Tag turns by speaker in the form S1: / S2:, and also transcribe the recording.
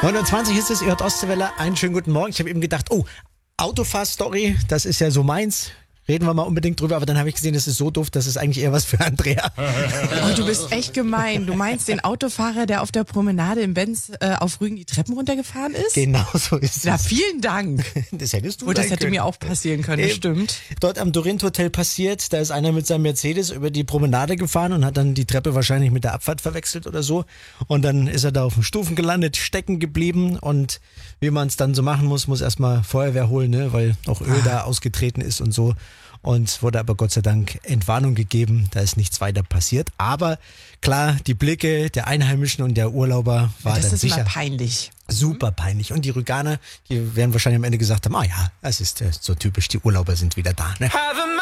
S1: 9:20 ist es, ihr hört Ostwelle. Einen schönen guten Morgen. Ich habe eben gedacht, Autofahr-Story, das ist ja so meins. Reden wir mal unbedingt drüber, aber dann habe ich gesehen, das ist so doof, das ist eigentlich eher was für Andrea.
S2: Oh, du bist echt gemein. Du meinst den Autofahrer, der auf der Promenade in Benz auf Rügen die Treppen runtergefahren ist?
S1: Genau so ist es.
S2: Na, vielen Dank.
S1: Das hättest du
S2: Und das
S1: sein
S2: hätte
S1: können.
S2: mir auch passieren können, stimmt.
S1: Dort am Dorint Hotel passiert, da ist einer mit seinem Mercedes über die Promenade gefahren und hat dann die Treppe wahrscheinlich mit der Abfahrt verwechselt oder so. Und dann ist er da auf den Stufen gelandet, stecken geblieben und wie man es dann so machen muss erstmal Feuerwehr holen, ne, weil auch Öl da ausgetreten ist und so. Und wurde aber Gott sei Dank Entwarnung gegeben, da ist nichts weiter passiert. Aber klar, die Blicke der Einheimischen und der Urlauber war
S2: Das
S1: dann
S2: ist
S1: sicher
S2: immer peinlich.
S1: super peinlich. Und die Rüganer, die werden wahrscheinlich am Ende gesagt haben, es ist so typisch, die Urlauber sind wieder da. Ne?